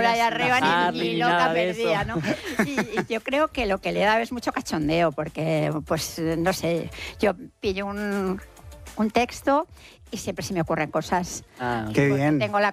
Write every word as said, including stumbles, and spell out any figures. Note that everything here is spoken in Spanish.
por ahí arriba ni, Harry, ni ni loca nada de perdida, eso. ¿no? Y, y yo creo que lo que le da es mucho cachondeo, porque, pues, no sé, yo pillo un, un texto y siempre se me ocurren cosas. Ah, Qué Porque bien. tengo la